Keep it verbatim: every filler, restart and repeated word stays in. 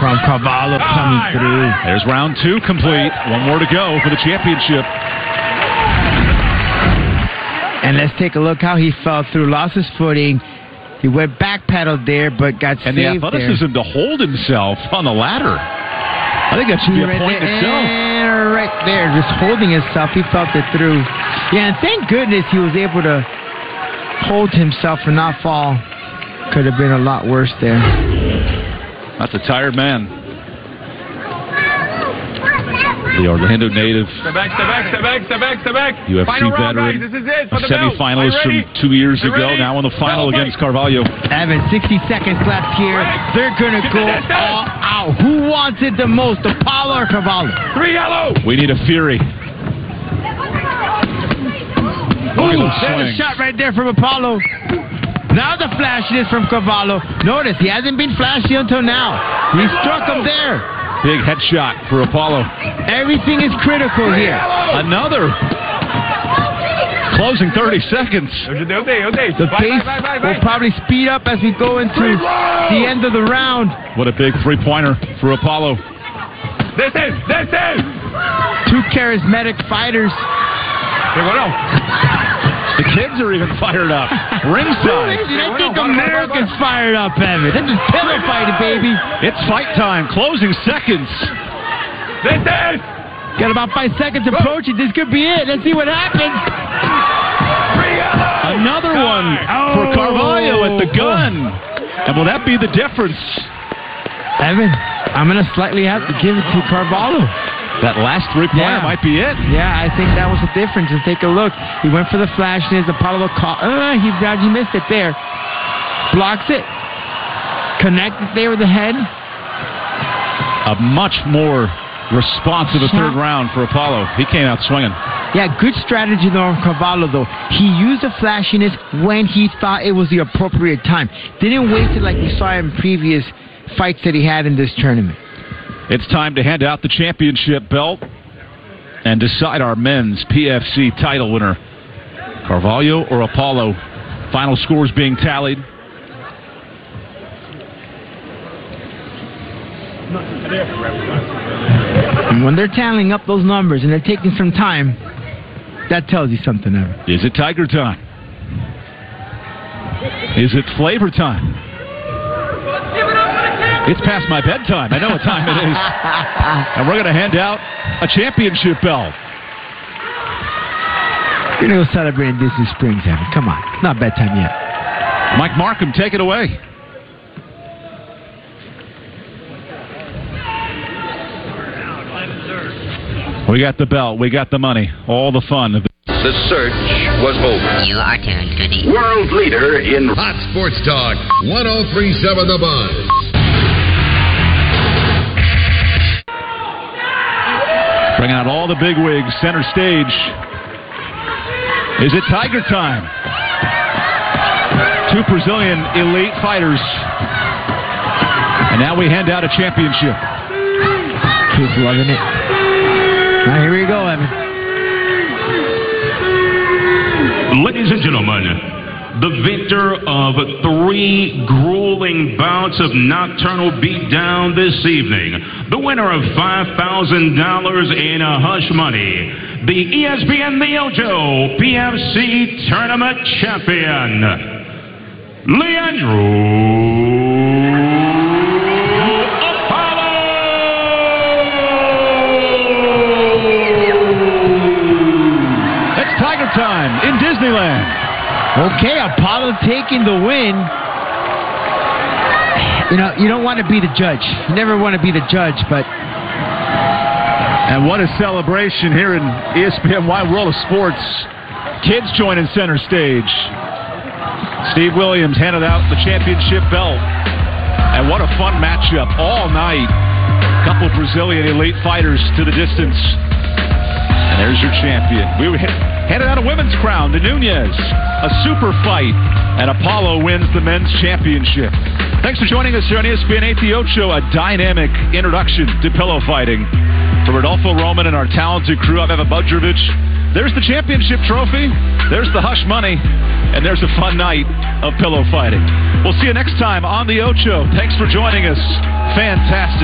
from Carvalho coming through. There's round two complete. One more to go for the championship. And let's take a look how he fell through. Lost his footing. He went back pedaled there, but got and saved the athleticism there. to hold himself on the ladder. I think that should be a right point in there, itself. And right there, just holding himself. He felt it through. Yeah, and thank goodness he was able to hold himself and not fall. Could have been a lot worse there. That's a tired man. The Orlando native. Step back, step back, step back, step back, step back. U F C final round, veteran. guys. This is it for A the belt. semifinalist from two years you ago. ready? Now in the final Go, against Carvalho. Evan, sixty seconds left here. They're going to go all out. Who wants it the most, Apollo or Carvalho? Three yellow. We need a Fury. Ooh, Look at the there's swing. a shot right there from Apollo. Now the flashiness from Carvalho. Notice, he hasn't been flashy until now. He struck him there. Big headshot for Apollo. Everything is critical here. Another. Closing thirty seconds. The pace will probably speed up as we go into the end of the round. What a big three-pointer for Apollo. This is, this is. Two charismatic fighters. The kids are even fired up. Ringside. I think America's fired up, Evan. This is pillow fighting, baby. It's fight time. Closing seconds. This is. Got about five seconds approaching. This could be it. Let's see what happens. Another one for Carvalho at the gun. And will that be the difference? Evan, I'm going to slightly have to give it to Carvalho. That last three-pointer Yeah. might be it. Yeah, I think that was the difference. And take a look. He went for the flashness. Apollo caught. Uh, he, he missed it there. Blocks it. Connected there with the head. A much more responsive third round for Apollo. He came out swinging. Yeah, good strategy though from Carvalho, though. He used the flashiness when he thought it was the appropriate time. Didn't waste it like we saw in previous fights that he had in this tournament. It's time to hand out the championship belt and decide our men's P F C title winner. Carvalho or Apollo. Final scores being tallied. And when they're tallying up those numbers and they're taking some time, that tells you something, Evan. Is it Tiger time? Is it flavor time? It's past my bedtime. I know what time it is. And we're going to hand out a championship belt. You're going to go celebrate in Disney Springs, Evan. Come on. It's not bedtime yet. Mike Markham, take it away. We got the belt. We got the money. All the fun. The search was over. You are tuned to the World leader in Hot Sports Talk, one oh three point seven The Buzz. Bringing out all the big wigs, center stage. Is it Tiger time? Two Brazilian elite fighters. And now we hand out a championship. He's loving it. Now here we go, Evan. Ladies and gentlemen, the victor of three grueling bouts of nocturnal beatdown this evening, the winner of five thousand dollars in hush money, the E S P N The Ocho P F C Tournament Champion, Leandro Tiger time in Disneyland. Okay, Apollo taking the win. You know, you don't want to be the judge. You never want to be the judge, but... And what a celebration here in E S P N Wide World of Sports. Kids joining center stage. Steve Williams handed out the championship belt. And what a fun matchup all night. Couple Brazilian elite fighters to the distance. And there's your champion. We were handed out a women's crown to Nunez. A super fight. And Apollo wins the men's championship. Thanks for joining us here on E S P N eight The Ocho, a dynamic introduction to pillow fighting. For Rodolfo Roman and our talented crew, I'm Evan Budrovich. There's the championship trophy. There's the hush money. And there's a fun night of pillow fighting. We'll see you next time on The Ocho. Thanks for joining us. Fantastic.